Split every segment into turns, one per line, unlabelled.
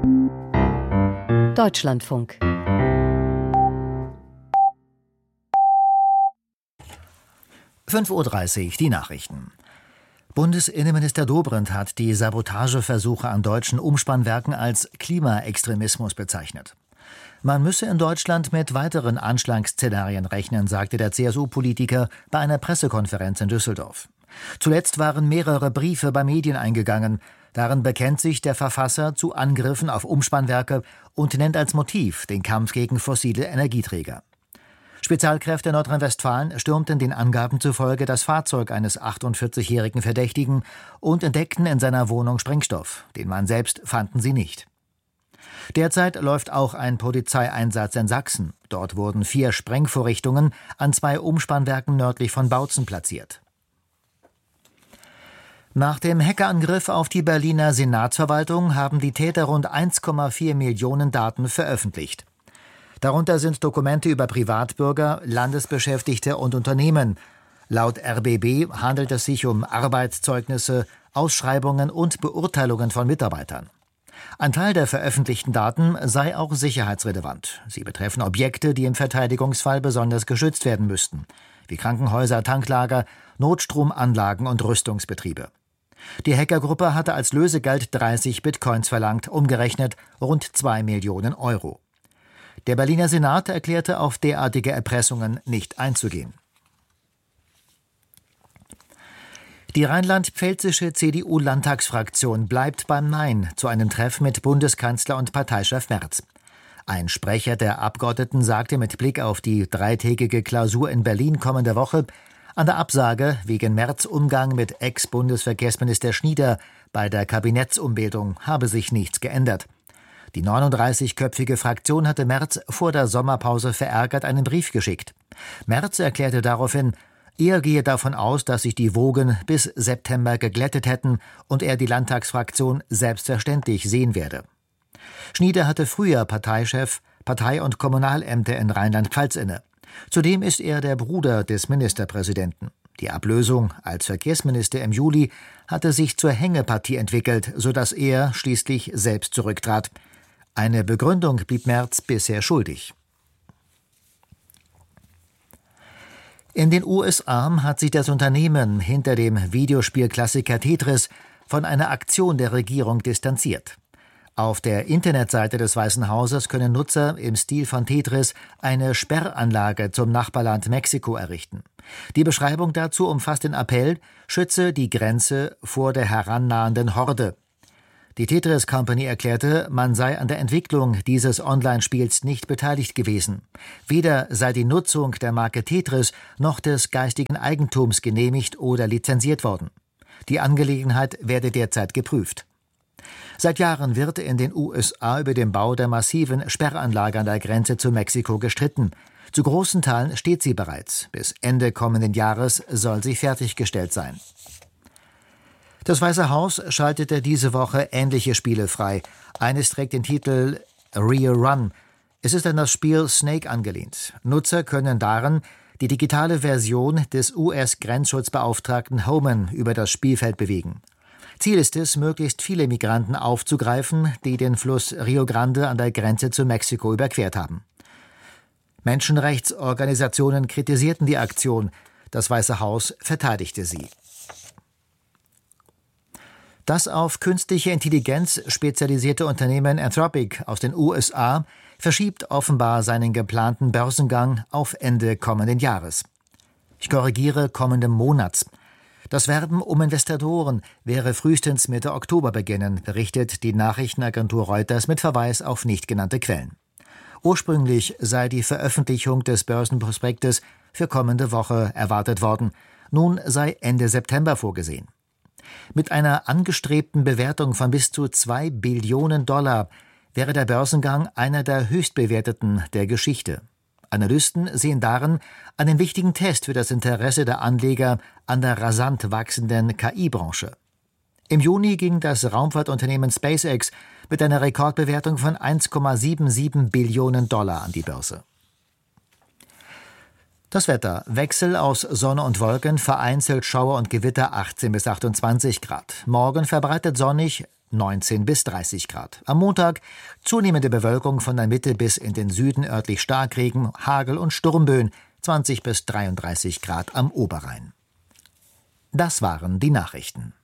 Deutschlandfunk.
(5:30 Uhr) die Nachrichten. Bundesinnenminister Dobrindt hat die Sabotageversuche an deutschen Umspannwerken als Klimaextremismus bezeichnet. Man müsse in Deutschland mit weiteren Anschlagsszenarien rechnen, sagte der CSU-Politiker bei einer Pressekonferenz in Düsseldorf. Zuletzt waren mehrere Briefe bei Medien eingegangen. Darin bekennt sich der Verfasser zu Angriffen auf Umspannwerke und nennt als Motiv den Kampf gegen fossile Energieträger. Spezialkräfte Nordrhein-Westfalen stürmten den Angaben zufolge das Fahrzeug eines 48-jährigen Verdächtigen und entdeckten in seiner Wohnung Sprengstoff. Den Mann selbst fanden sie nicht. Derzeit läuft auch ein Polizeieinsatz in Sachsen. Dort wurden 4 Sprengvorrichtungen an 2 Umspannwerken nördlich von Bautzen platziert. Nach dem Hackerangriff auf die Berliner Senatsverwaltung haben die Täter rund 1,4 Millionen Daten veröffentlicht. Darunter sind Dokumente über Privatbürger, Landesbeschäftigte und Unternehmen. Laut RBB handelt es sich um Arbeitszeugnisse, Ausschreibungen und Beurteilungen von Mitarbeitern. Ein Teil der veröffentlichten Daten sei auch sicherheitsrelevant. Sie betreffen Objekte, die im Verteidigungsfall besonders geschützt werden müssten, wie Krankenhäuser, Tanklager, Notstromanlagen und Rüstungsbetriebe. Die Hackergruppe hatte als Lösegeld 30 Bitcoins verlangt, umgerechnet rund 2 Millionen Euro. Der Berliner Senat erklärte, auf derartige Erpressungen nicht einzugehen. Die rheinland-pfälzische CDU-Landtagsfraktion bleibt beim Nein zu einem Treffen mit Bundeskanzler und Parteichef Merz. Ein Sprecher der Abgeordneten sagte mit Blick auf die 3-tägige Klausur in Berlin kommende Woche, an der Absage wegen Merz' Umgang mit Ex-Bundesverkehrsminister Schnieder bei der Kabinettsumbildung habe sich nichts geändert. Die 39-köpfige Fraktion hatte Merz vor der Sommerpause verärgert einen Brief geschickt. Merz erklärte daraufhin, er gehe davon aus, dass sich die Wogen bis September geglättet hätten und er die Landtagsfraktion selbstverständlich sehen werde. Schnieder hatte früher Parteichef, Partei- und Kommunalämter in Rheinland-Pfalz inne. Zudem ist er der Bruder des Ministerpräsidenten. Die Ablösung als Verkehrsminister im Juli hatte sich zur Hängepartie entwickelt, sodass er schließlich selbst zurücktrat. Eine Begründung blieb Merz bisher schuldig. In den USA hat sich das Unternehmen hinter dem Videospielklassiker Tetris von einer Aktion der Regierung distanziert. Auf der Internetseite des Weißen Hauses können Nutzer im Stil von Tetris eine Sperranlage zum Nachbarland Mexiko errichten. Die Beschreibung dazu umfasst den Appell, schütze die Grenze vor der herannahenden Horde. Die Tetris Company erklärte, man sei an der Entwicklung dieses Online-Spiels nicht beteiligt gewesen. Weder sei die Nutzung der Marke Tetris noch des geistigen Eigentums genehmigt oder lizenziert worden. Die Angelegenheit werde derzeit geprüft. Seit Jahren wird in den USA über den Bau der massiven Sperranlage an der Grenze zu Mexiko gestritten. Zu großen Teilen steht sie bereits. Bis Ende kommenden Jahres soll sie fertiggestellt sein. Das Weiße Haus schaltete diese Woche ähnliche Spiele frei. Eines trägt den Titel Real Run. Es ist an das Spiel Snake angelehnt. Nutzer können darin die digitale Version des US-Grenzschutzbeauftragten Homan über das Spielfeld bewegen. Ziel ist es, möglichst viele Migranten aufzugreifen, die den Fluss Rio Grande an der Grenze zu Mexiko überquert haben. Menschenrechtsorganisationen kritisierten die Aktion. Das Weiße Haus verteidigte sie. Das auf künstliche Intelligenz spezialisierte Unternehmen Anthropic aus den USA verschiebt offenbar seinen geplanten Börsengang auf Ende kommenden Jahres. Ich korrigiere, kommenden Monats. Das Werben um Investoren wäre frühestens Mitte Oktober beginnen, berichtet die Nachrichtenagentur Reuters mit Verweis auf nicht genannte Quellen. Ursprünglich sei die Veröffentlichung des Börsenprospektes für kommende Woche erwartet worden. Nun sei Ende September vorgesehen. Mit einer angestrebten Bewertung von bis zu $2 Billionen wäre der Börsengang einer der höchstbewerteten der Geschichte. Analysten sehen darin einen wichtigen Test für das Interesse der Anleger an der rasant wachsenden KI-Branche. Im Juni ging das Raumfahrtunternehmen SpaceX mit einer Rekordbewertung von $1,77 Billionen an die Börse. Das Wetter: Wechsel aus Sonne und Wolken, vereinzelt Schauer und Gewitter 18 bis 28 Grad. Morgen verbreitet sonnig, 19 bis 30 Grad. Am Montag zunehmende Bewölkung von der Mitte bis in den Süden, örtlich Starkregen, Hagel und Sturmböen, 20 bis 33 Grad am Oberrhein. Das waren die Nachrichten.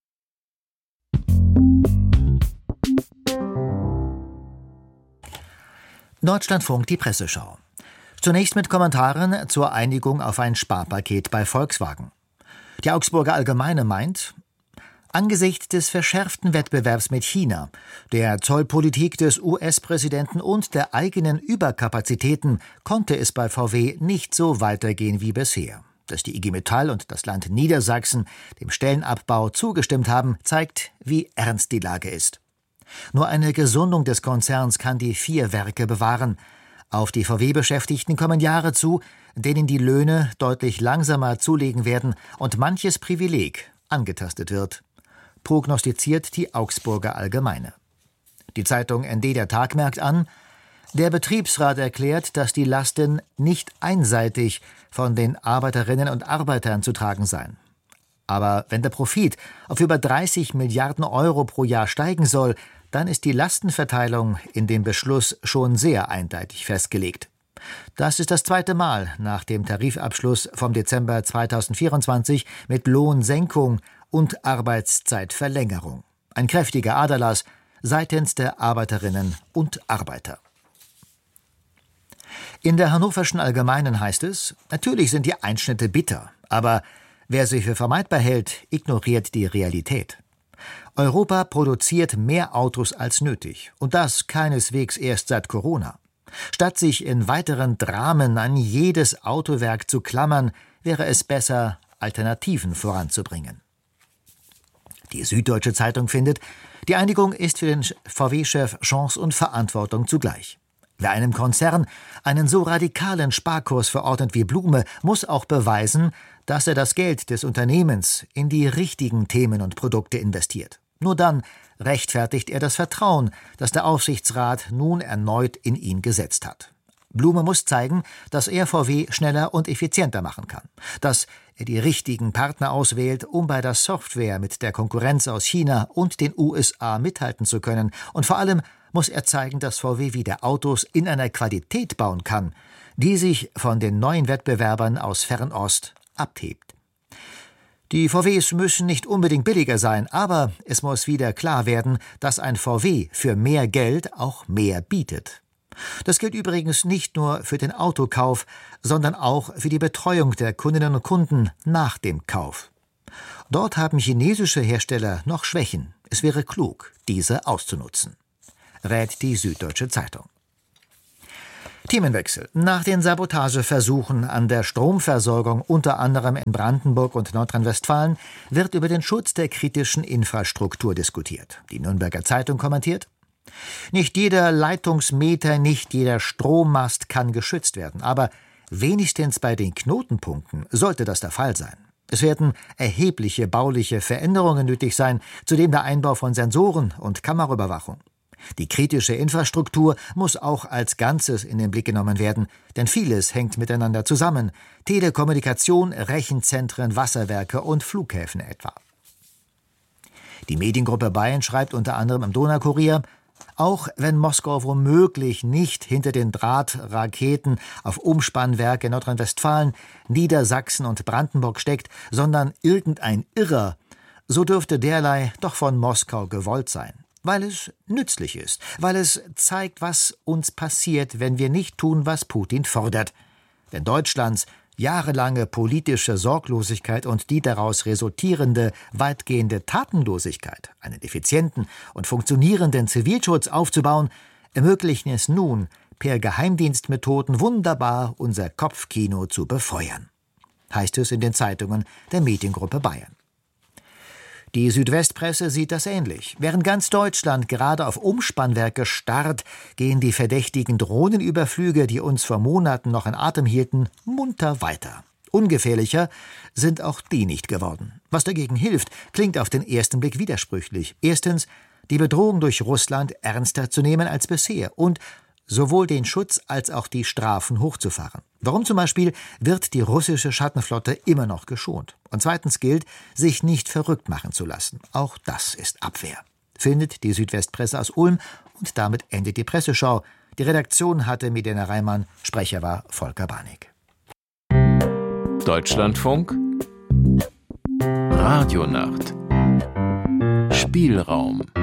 Deutschlandfunk, die Presseschau. Zunächst mit Kommentaren zur Einigung auf ein Sparpaket bei Volkswagen. Die Augsburger Allgemeine meint, angesichts des verschärften Wettbewerbs mit China, der Zollpolitik des US-Präsidenten und der eigenen Überkapazitäten konnte es bei VW nicht so weitergehen wie bisher. Dass die IG Metall und das Land Niedersachsen dem Stellenabbau zugestimmt haben, zeigt, wie ernst die Lage ist. Nur eine Gesundung des Konzerns kann die 4 Werke bewahren. Auf die VW-Beschäftigten kommen Jahre zu, denen die Löhne deutlich langsamer zulegen werden und manches Privileg angetastet wird, prognostiziert die Augsburger Allgemeine. Die Zeitung ND Der Tag merkt an, der Betriebsrat erklärt, dass die Lasten nicht einseitig von den Arbeiterinnen und Arbeitern zu tragen seien. Aber wenn der Profit auf über 30 Milliarden Euro pro Jahr steigen soll, dann ist die Lastenverteilung in dem Beschluss schon sehr eindeutig festgelegt. Das ist das 2. Mal nach dem Tarifabschluss vom Dezember 2024 mit Lohnsenkung und Arbeitszeitverlängerung. Ein kräftiger Aderlass seitens der Arbeiterinnen und Arbeiter. In der Hannoverschen Allgemeinen heißt es, natürlich sind die Einschnitte bitter, aber wer sie für vermeidbar hält, ignoriert die Realität. Europa produziert mehr Autos als nötig, und das keineswegs erst seit Corona. Statt sich in weiteren Dramen an jedes Autowerk zu klammern, wäre es besser, Alternativen voranzubringen. Die Süddeutsche Zeitung findet, die Einigung ist für den VW-Chef Chance und Verantwortung zugleich. Wer einem Konzern einen so radikalen Sparkurs verordnet wie Blume, muss auch beweisen, dass er das Geld des Unternehmens in die richtigen Themen und Produkte investiert. Nur dann rechtfertigt er das Vertrauen, das der Aufsichtsrat nun erneut in ihn gesetzt hat. Blume muss zeigen, dass er VW schneller und effizienter machen kann, dass er die richtigen Partner auswählt, um bei der Software mit der Konkurrenz aus China und den USA mithalten zu können, und vor allem muss er zeigen, dass VW wieder Autos in einer Qualität bauen kann, die sich von den neuen Wettbewerbern aus Fernost abhebt. Die VWs müssen nicht unbedingt billiger sein, aber es muss wieder klar werden, dass ein VW für mehr Geld auch mehr bietet. Das gilt übrigens nicht nur für den Autokauf, sondern auch für die Betreuung der Kundinnen und Kunden nach dem Kauf. Dort haben chinesische Hersteller noch Schwächen. Es wäre klug, diese auszunutzen, rät die Süddeutsche Zeitung. Themenwechsel. Nach den Sabotageversuchen an der Stromversorgung unter anderem in Brandenburg und Nordrhein-Westfalen wird über den Schutz der kritischen Infrastruktur diskutiert. Die Nürnberger Zeitung kommentiert: Nicht jeder Leitungsmeter, nicht jeder Strommast kann geschützt werden, aber wenigstens bei den Knotenpunkten sollte das der Fall sein. Es werden erhebliche bauliche Veränderungen nötig sein, zudem der Einbau von Sensoren und Kameraüberwachung. Die kritische Infrastruktur muss auch als Ganzes in den Blick genommen werden, denn vieles hängt miteinander zusammen. Telekommunikation, Rechenzentren, Wasserwerke und Flughäfen etwa. Die Mediengruppe Bayern schreibt unter anderem im Donaukurier: Auch wenn Moskau womöglich nicht hinter den Drahtraketen auf Umspannwerke in Nordrhein-Westfalen, Niedersachsen und Brandenburg steckt, sondern irgendein Irrer, so dürfte derlei doch von Moskau gewollt sein. Weil es nützlich ist, weil es zeigt, was uns passiert, wenn wir nicht tun, was Putin fordert. Wenn Deutschlands jahrelange politische Sorglosigkeit und die daraus resultierende weitgehende Tatenlosigkeit, einen effizienten und funktionierenden Zivilschutz aufzubauen, ermöglichen es nun, per Geheimdienstmethoden wunderbar unser Kopfkino zu befeuern, heißt es in den Zeitungen der Mediengruppe Bayern. Die Südwestpresse sieht das ähnlich. Während ganz Deutschland gerade auf Umspannwerke starrt, gehen die verdächtigen Drohnenüberflüge, die uns vor Monaten noch in Atem hielten, munter weiter. Ungefährlicher sind auch die nicht geworden. Was dagegen hilft, klingt auf den ersten Blick widersprüchlich. Erstens, die Bedrohung durch Russland ernster zu nehmen als bisher und sowohl den Schutz als auch die Strafen hochzufahren. Warum zum Beispiel wird die russische Schattenflotte immer noch geschont? Und zweitens gilt, sich nicht verrückt machen zu lassen. Auch das ist Abwehr. findet die Südwestpresse aus Ulm und damit endet die Presseschau. Die Redaktion hatte Milena Reimann, Sprecher war Volker Barnig.
Deutschlandfunk Radionacht Spielraum